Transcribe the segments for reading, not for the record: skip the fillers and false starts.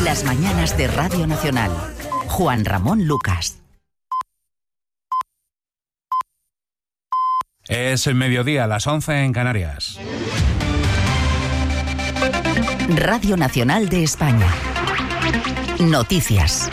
Las mañanas de Radio Nacional. Juan Ramón Lucas. Es el mediodía, las 11 en Canarias. Radio Nacional de España. Noticias.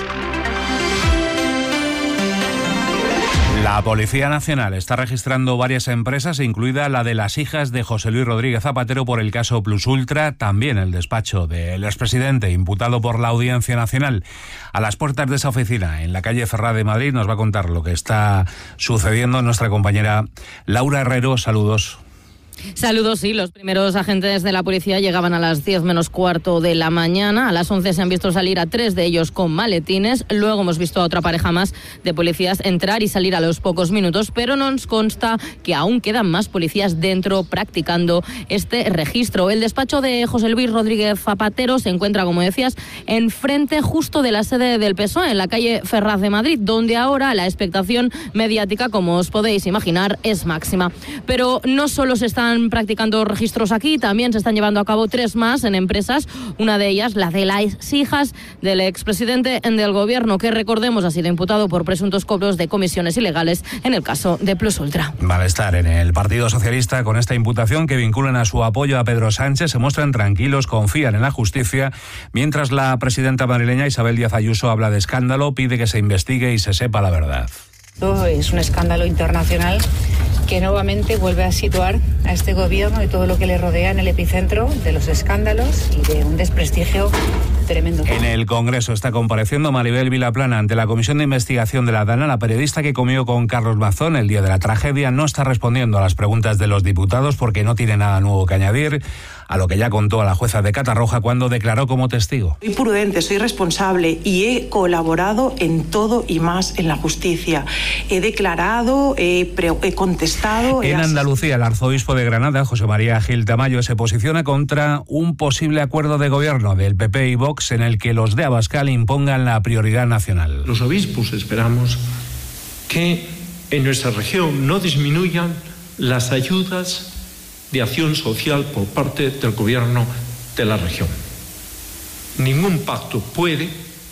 La Policía Nacional está registrando varias empresas, incluida la de las hijas de José Luis Rodríguez Zapatero por el caso Plus Ultra, también el despacho del expresidente imputado por la Audiencia Nacional. A las puertas de esa oficina, en la calle Ferrá de Madrid, nos va a contar lo que está sucediendo nuestra compañera Laura Herrero. Saludos. Saludos, sí. Los primeros agentes de la policía llegaban a las 10 menos cuarto de la mañana. A las 11 se han visto salir a 3 de ellos con maletines. Luego hemos visto a otra pareja más de policías entrar y salir a los pocos minutos, pero nos consta que aún quedan más policías dentro practicando este registro. El despacho de José Luis Rodríguez Zapatero se encuentra, como decías, enfrente justo de la sede del PSOE, en la calle Ferraz de Madrid, donde ahora la expectación mediática, como os podéis imaginar, es máxima. Pero no solo se están practicando registros aquí, también se están llevando a cabo 3 más en empresas, una de ellas la de las hijas del expresidente del gobierno, que recordemos ha sido imputado por presuntos cobros de comisiones ilegales en el caso de Plus Ultra. Malestar en el Partido Socialista con esta imputación, que vinculan a su apoyo a Pedro Sánchez. Se muestran tranquilos, confían en la justicia, mientras la presidenta madrileña Isabel Díaz Ayuso habla de escándalo, pide que se investigue y se sepa la verdad. Es un escándalo internacional que nuevamente vuelve a situar a este gobierno y todo lo que le rodea en el epicentro de los escándalos y de un desprestigio tremendo. En el Congreso está compareciendo Maribel Vilaplana ante la Comisión de Investigación de la DANA. La periodista que comió con Carlos Mazón el día de la tragedia no está respondiendo a las preguntas de los diputados porque no tiene nada nuevo que añadir a lo que ya contó a la jueza de Catarroja cuando declaró como testigo. Soy prudente, soy responsable y he colaborado en todo y más en la justicia. He declarado, he contestado. En Andalucía, el arzobispo de Granada, José María Gil Tamayo, se posiciona contra un posible acuerdo de gobierno del PP y Vox en el que los de Abascal impongan la prioridad nacional. Los obispos esperamos que en nuestra región no disminuyan las ayudas de acción social por parte del gobierno de la región. Ningún pacto puede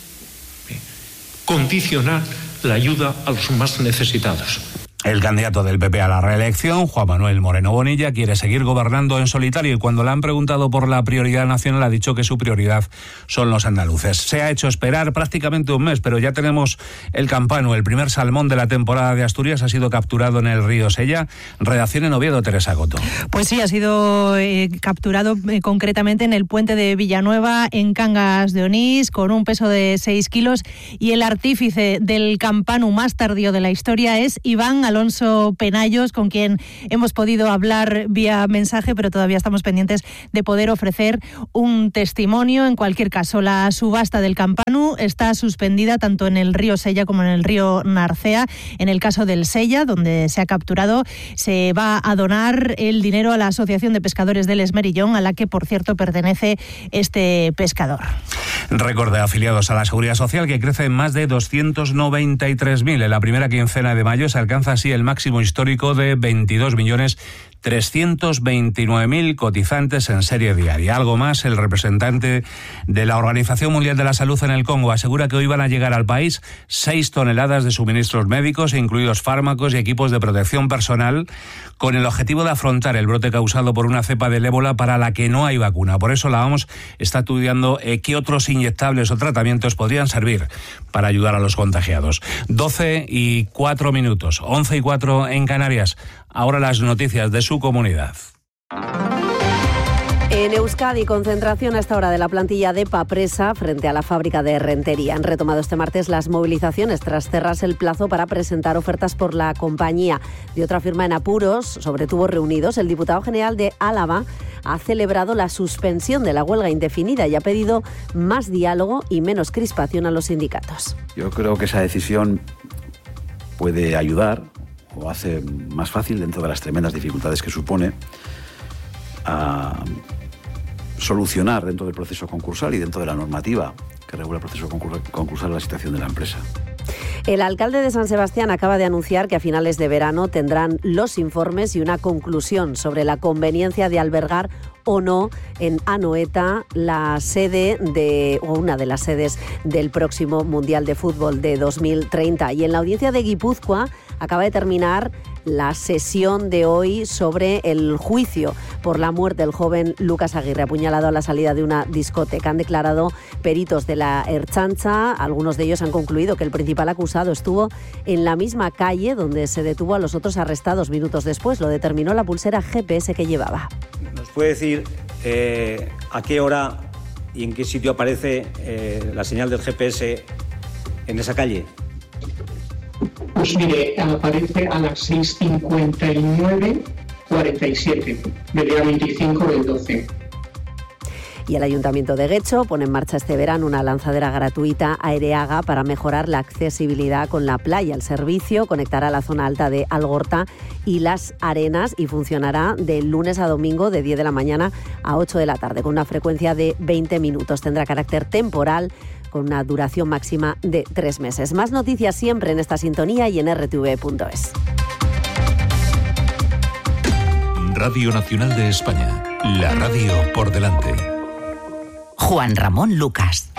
condicionar la ayuda a los más necesitados. El candidato del PP a la reelección, Juan Manuel Moreno Bonilla, quiere seguir gobernando en solitario y cuando le han preguntado por la prioridad nacional ha dicho que su prioridad son los andaluces. Se ha hecho esperar prácticamente un mes, pero ya tenemos el campano. El primer salmón de la temporada de Asturias ha sido capturado en el río Sella. Redacción en Oviedo, Teresa Coto. Pues sí, ha sido capturado concretamente en el puente de Villanueva, en Cangas de Onís, con un peso de 6 kilos. Y el artífice del campano más tardío de la historia es Iván Alonso Penallos, con quien hemos podido hablar vía mensaje, pero todavía estamos pendientes de poder ofrecer un testimonio. En cualquier caso, la subasta del campano está suspendida tanto en el río Sella como en el río Narcea. En el caso del Sella, donde se ha capturado, se va a donar el dinero a la Asociación de Pescadores del Esmerillón, a la que, por cierto, pertenece este pescador. Récord de afiliados a la Seguridad Social, que crece en más de 293.000. En la primera quincena de mayo se alcanza así el máximo histórico de 22.329.000 cotizantes en serie diaria. Algo más, el representante de la Organización Mundial de la Salud en el Congo asegura que hoy van a llegar al país 6 toneladas de suministros médicos, incluidos fármacos y equipos de protección personal, con el objetivo de afrontar el brote causado por una cepa del ébola para la que no hay vacuna. Por eso la OMS está estudiando qué otros inyectables o tratamientos podrían servir para ayudar a los contagiados. 12:04, 11:04 en Canarias. Ahora las noticias de su comunidad. En Euskadi, concentración a esta hora de la plantilla de Papresa frente a la fábrica de Rentería. Han retomado este martes las movilizaciones tras cerrarse el plazo para presentar ofertas por la compañía. De otra firma en apuros, sobre tubos reunidos, el diputado general de Álava ha celebrado la suspensión de la huelga indefinida y ha pedido más diálogo y menos crispación a los sindicatos. Yo creo que esa decisión puede ayudar o hace más fácil, dentro de las tremendas dificultades que supone, a solucionar dentro del proceso concursal y dentro de la normativa que regula el proceso concursal la situación de la empresa. El alcalde de San Sebastián acaba de anunciar que a finales de verano tendrán los informes y una conclusión sobre la conveniencia de albergar o no en Anoeta la sede o una de las sedes del próximo Mundial de Fútbol de 2030. Y en la audiencia de Guipúzcoa acaba de terminar la sesión de hoy sobre el juicio por la muerte del joven Lucas Aguirre, apuñalado a la salida de una discoteca. Han declarado peritos de la Ertzaintza. Algunos de ellos han concluido que el principal acusado estuvo en la misma calle donde se detuvo a los otros arrestados minutos después. Lo determinó la pulsera GPS que llevaba. ¿Nos puede decir a qué hora y en qué sitio aparece la señal del GPS en esa calle? Pues mire, aparece a las 6:59:47 del día 25 del 12. Y el Ayuntamiento de Guecho pone en marcha este verano una lanzadera gratuita a Ereaga para mejorar la accesibilidad con la playa. El servicio conectará la zona alta de Algorta y Las Arenas y funcionará de lunes a domingo de 10 de la mañana a 8 de la tarde con una frecuencia de 20 minutos. Tendrá carácter temporal con una duración máxima de 3 meses. Más noticias siempre en esta sintonía y en rtv.es. Radio Nacional de España, la radio por delante. Juan Ramón Lucas.